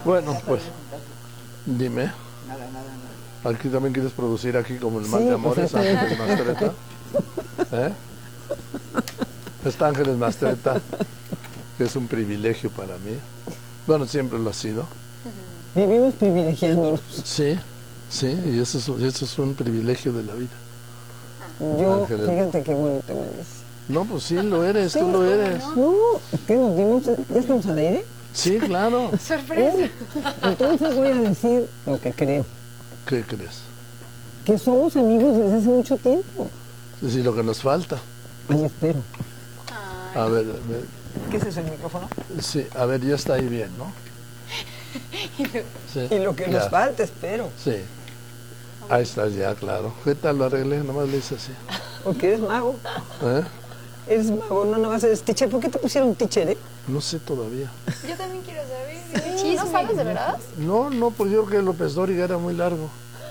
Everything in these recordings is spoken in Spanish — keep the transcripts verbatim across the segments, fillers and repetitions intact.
Bueno, pues, dime. Nada, nada, nada. ¿Aquí también quieres producir aquí como el Sí, Mal de pues, Amores, está Ángeles Mastreta? ¿Eh? Está Ángeles Mastreta, que es un privilegio para mí. Bueno, siempre lo ha sido. Vivimos privilegiándonos. Sí, sí, y eso es, eso es un privilegio de la vida. Yo, Ángeles. fíjate qué bonito me dices. No, pues sí, lo eres, Sí, tú lo eres. No, ¿qué nos dimos? ¿Ya estamos al aire? Sí, claro. Sorpresa. ¿Eh? Entonces voy a decir lo que creo. ¿Qué crees? Que somos amigos desde hace mucho tiempo. Es decir, lo que nos falta. Ay, espero. A ver, a ver, ¿Qué es eso, el micrófono? sí, a ver, ya está ahí bien, ¿no? Sí, Y lo que ya. nos falta, espero. Sí. Ahí estás ya, claro. ¿Qué tal lo arreglé? Nomás le hice así. Porque eres mago. ¿Eh? Eres mago, no nada más eres teacher. ¿Por qué te pusieron teacher, eh? No sé todavía. Yo también quiero saber. Sí, ¿no sabes de verdad? No, no, pues yo creo que López Dóriga era muy largo.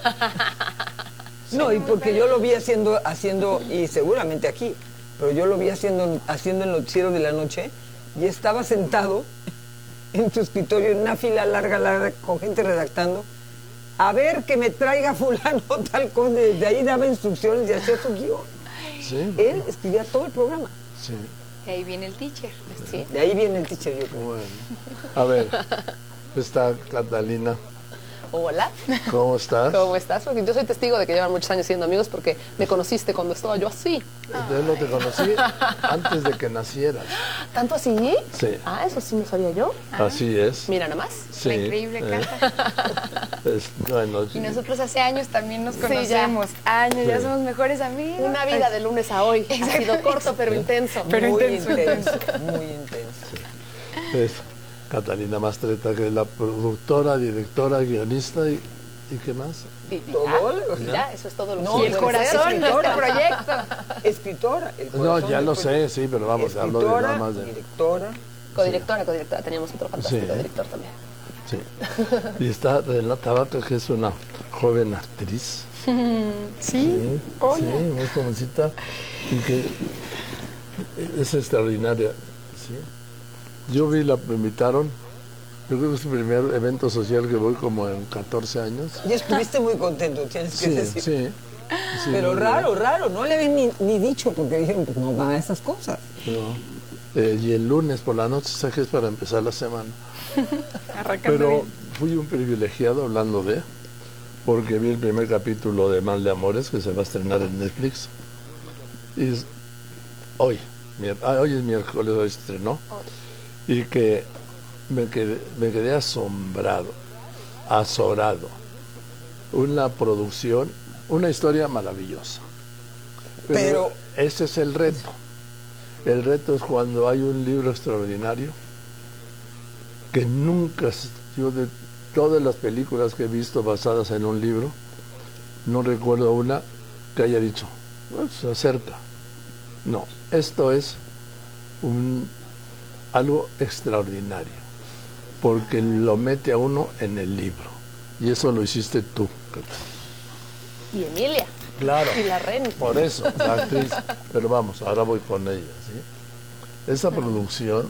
No, y porque yo lo vi haciendo, haciendo, y seguramente aquí, pero yo lo vi haciendo, haciendo el noticiero de la noche y estaba sentado en tu escritorio en una fila larga, larga, con gente redactando, a ver que me traiga fulano tal cosa. Desde ahí daba instrucciones y hacía su guión. Sí. Él escribía todo el programa. Sí. Y ahí viene el teacher. Sí. De ahí viene el teacher, yo creo. Bueno. A ver, está Catalina. Hola. ¿Cómo estás? ¿Cómo estás? Porque yo soy testigo de que llevan muchos años siendo amigos porque me conociste cuando estaba yo así. Yo no te conocí antes de que nacieras. ¿Tanto así? Sí. Ah, eso sí no sabía yo. Así es. Mira nomás. Sí. La increíble eh, Cata. es- bueno, Y nosotros hace años también nos Sí, conocemos. años, ya Sí. somos mejores amigos. Una vida de lunes a hoy. Ha sido corto pero intenso. Pero muy intenso, intenso, muy intenso. es Catalina Mastreta, que es la productora, directora, guionista y, ¿y qué más? Y Todo, ya, y ya, eso es todo lo No, que Y el puede ser corazón de este escritora. proyecto. Escritora. el No, corazón ya del lo proyecto. sé, sí, pero vamos, hablo de Escritora, nada más de... directora. Codirectora, codirectora. Teníamos otro fantástico Sí, ¿eh? director también. Sí. Y está Renata Vaca, que es una joven actriz. Sí, sí, muy jovencita y que es extraordinaria. Sí. Yo vi, la me invitaron, yo creo que es el primer evento social que voy como en catorce años. Y estuviste muy contento, tienes que Sí, decir. sí. sí, Pero muy raro, bien. raro, no le habían ni, ni dicho porque dijeron, pues no va a esas cosas. No. Eh, y el lunes por la noche, sé que es para empezar la semana. Arrancando Pero bien. fui un privilegiado hablando de, porque vi el primer capítulo de Mal de Amores que se va a estrenar en Netflix. Y es- hoy, mier- ah, hoy es miércoles, hoy se estrenó. Y que me quedé, me quedé asombrado, azorado. Una producción, una historia maravillosa. Pero- ese es el reto. El reto es cuando hay un libro extraordinario que nunca, s- yo de todas las películas que he visto basadas en un libro, no recuerdo una que haya dicho, "Pues, se acerca". No, esto es un, algo extraordinario, porque lo mete a uno en el libro. Y eso lo hiciste tú, Cata. Y Emilia. Claro. Y la Ren. Por eso, la actriz. Pero vamos, ahora voy con ella, ¿sí? Esa producción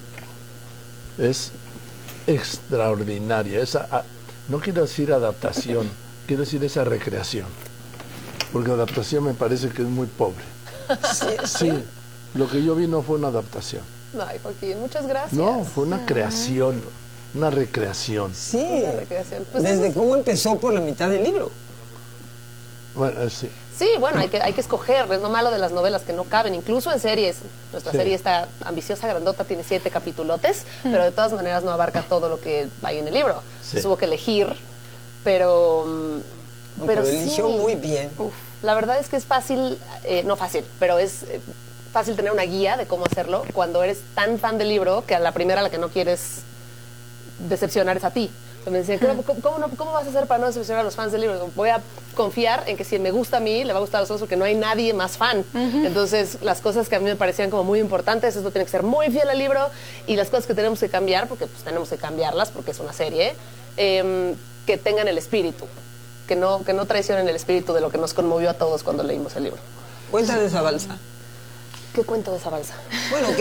es extraordinaria. Esa, a- no quiero decir adaptación, quiero decir esa recreación. Porque adaptación me parece que es muy pobre. Sí, lo que yo vi no fue una adaptación. Ay, Joaquín, muchas gracias. No, fue una creación, una recreación. Sí, Una recreación. Pues desde eso- cómo empezó por la mitad del libro. Bueno, eh, sí. Sí, bueno, hay que, hay que escoger, es lo malo de las novelas que no caben, incluso en series. Nuestra Sí. serie está ambiciosa, grandota, tiene siete capitulotes, pero de todas maneras no abarca todo lo que hay en el libro. Sí. Entonces hubo que elegir, pero... mm, Pero, sí. eligió muy bien. Uf, la verdad es que es fácil, eh, no fácil, pero es eh, fácil tener una guía de cómo hacerlo cuando eres tan fan del libro que a la primera a la que no quieres decepcionar es a ti. Entonces me decían, ¿cómo, cómo, cómo no- cómo vas a hacer para no decepcionar a los fans del libro? Digo, voy a confiar en que si me gusta a mí, le va a gustar a los otros porque no hay nadie más fan. Entonces, las cosas que a mí me parecían como muy importantes, esto tiene que ser muy fiel al libro, y las cosas que tenemos que cambiar, porque pues tenemos que cambiarlas, porque es una serie, em, que tengan el espíritu, que no, que no traicionen el espíritu de lo que nos conmovió a todos cuando leímos el libro. Cuenta de esa balsa. ¿Qué cuento de esa balsa? Bueno, que